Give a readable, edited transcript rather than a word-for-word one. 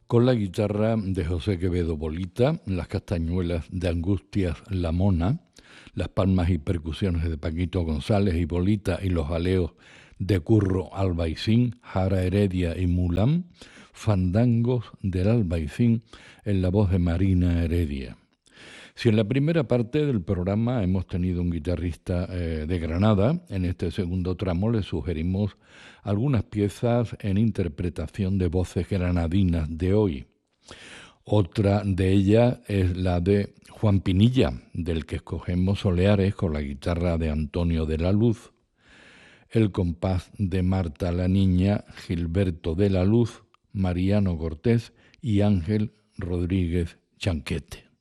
Con la guitarra de José Quevedo Bolita, las castañuelas de Angustias La Mona, las palmas y percusiones de Paquito González y Bolita y los aleos de Curro Albaicín, Jara Heredia y Mulán, fandangos del Albaicín en la voz de Marina Heredia. Si en la primera parte del programa hemos tenido un guitarrista de Granada, en este segundo tramo le sugerimos algunas piezas en interpretación de voces granadinas de hoy. Otra de ellas es la de Juan Pinilla, del que escogemos Soleares con la guitarra de Antonio de la Luz, el compás de Marta la Niña, Gilberto de la Luz, Mariano Cortés y Ángel Rodríguez Chanquete.